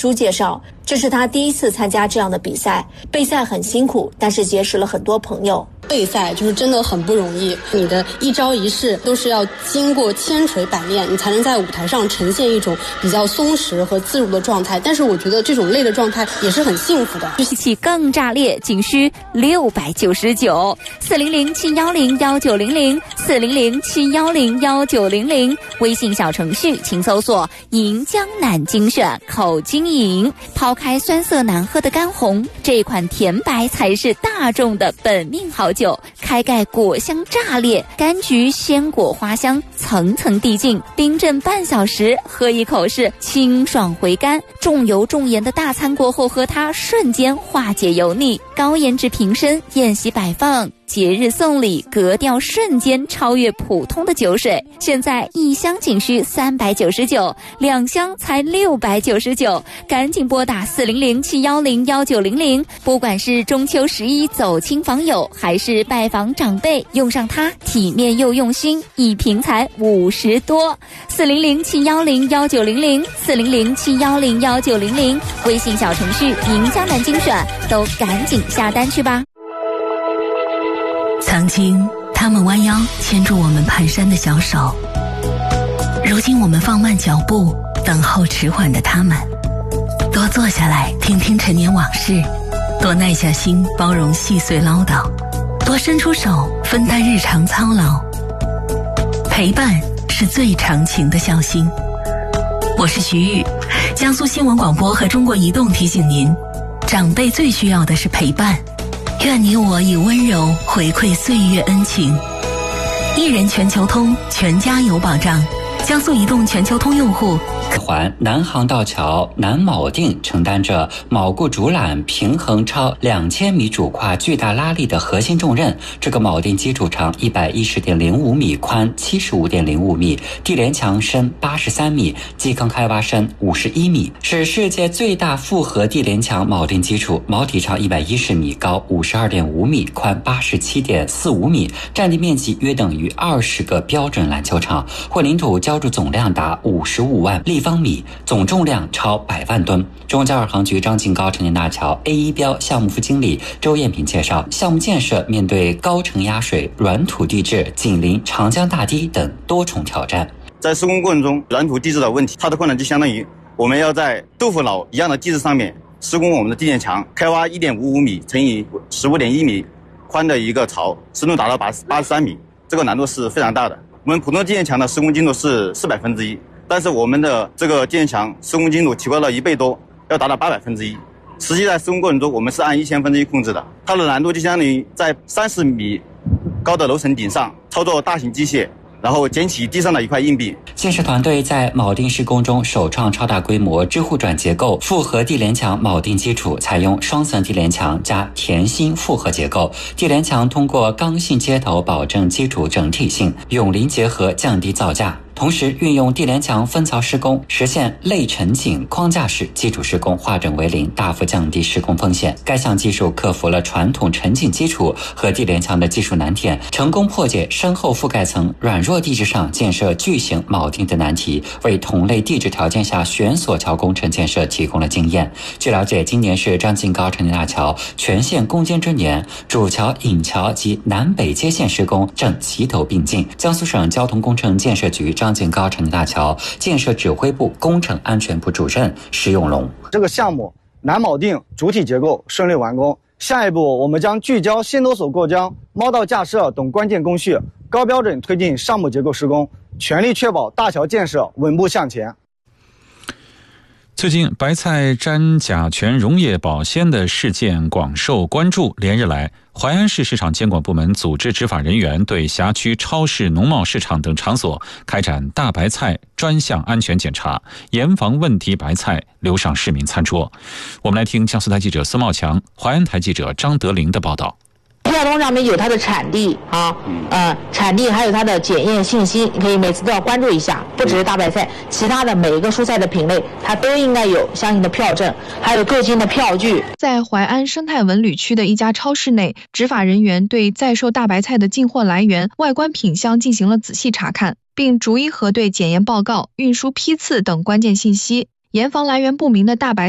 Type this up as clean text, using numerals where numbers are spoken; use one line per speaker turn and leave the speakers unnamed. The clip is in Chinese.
书介绍，这是他第一次参加这样的比赛，备赛很辛苦，但是结识了很多朋友。
备赛就是真的很不容易，你的一招一式都是要经过千锤百炼，你才能在舞台上呈现一种比较松弛和自如的状态。但是我觉得这种累的状态也是很幸福的。
比起更炸裂，仅需699，400-710-1900，400-710-1900，微信小程序请搜索银江南精选口精饮。抛开酸涩难喝的干红，这款甜白才是大众的本命好酒。开盖果香炸裂，柑橘鲜果花香层层递进，冰镇半小时，喝一口是清爽回甘。重油重盐的大餐过后喝它，瞬间化解油腻。高颜值瓶身，宴席摆放，节日送礼，格调瞬间超越普通的酒水。现在一箱仅需399，2箱才699，赶紧拨打400-710-1900。不管是中秋11走亲访友，还是拜访长辈，用上它体面又用心，一瓶才50多。400-710-1900，400-710-1900，微信小程序银江南精选，都赶紧下单去吧。
曾经他们弯腰牵住我们蹒跚的小手，如今我们放慢脚步，等候迟缓的他们。多坐下来听听陈年往事，多耐下心包容细碎唠叨，多伸出手分担日常操劳。陪伴是最长情的孝心。我是徐玉，江苏新闻广播和中国移动提醒您，长辈最需要的是陪伴。愿你我以温柔回馈岁月恩情。一人全球通，全家有保障。江苏移动全球通用户。
环南航道桥南铆定承担着铆固主缆平衡超2000米主跨巨大拉力的核心重任。这个铆定基础长110.05米，宽75.05米，地连墙深83米，基坑开挖深51米，是世界最大复合地连墙铆定基础。铆体长110米，高52.5米，宽87.45米，占地面积约等于20个标准篮球场，混凝土浇筑总量达55万立方米，总重量超100万吨。中交二航局张敬高成年大桥 A1 标项目副经理周艳平介绍，项目建设面对高承压水、软土地质、紧邻长江大堤等多重挑战。
在施工过程中，软土地质的问题，它的困难就相当于我们要在豆腐脑一样的地质上面施工我们的地垫墙，开挖1.55米乘以15.1米宽的一个槽，深度达到83米，这个难度是非常大的。我们普通地垫墙的施工精度是1/400，但是我们的这个地垫墙施工精度提高了1倍多，要达到800%。实际在施工过程中，我们是按1000%控制的，它的难度就相当于在30米高的楼层顶上操作大型机械，然后捡起地上的一块硬币。
建设团队在铆定施工中首创超大规模支护转结构复合地连墙铆定基础，采用双层地连墙加甜芯复合结构。地连墙通过刚性接头保证基础整体性，永邻结合降低造价。同时运用地连墙分槽施工，实现类沉井框架式基础施工，化整为零，大幅降低施工风险。该项技术克服了传统沉井基础和地连墙的技术难点，成功破解深厚覆盖层软弱地质上建设巨型铆定的难题，为同类地质条件下悬索桥工程建设提供了经验。据了解，今年是张敬高成年大桥全线攻坚之年，主桥、引桥及南北接线施工正齐头并进。江苏省交通工程建设局张敬高成年大桥建设指挥部工程安全部主任石永龙，
这个项目南铆定主体结构顺利完工。下一步，我们将聚焦线头索过江、猫道架设等关键工序，高标准推进上木结构施工，全力确保大桥建设稳步向前。
最近白菜沾甲醛溶液保鲜的事件广受关注，连日来淮安市市场监管部门组织执法人员对辖区超市、农贸市场等场所开展大白菜专项安全检查，严防问题白菜流上市民餐桌。我们来听江苏台记者孙茂强、淮安台记者张德林的报道。
票通上面有它的产地产地还有它的检验信息，你可以每次都要关注一下。不只是大白菜，其他的每一个蔬菜的品类，它都应该有相应的票证，还有各经的票据。
在淮安生态文旅区的一家超市内，执法人员对在售大白菜的进货来源、外观品相进行了仔细查看，并逐一核对检验报告、运输批次等关键信息，严防来源不明的大白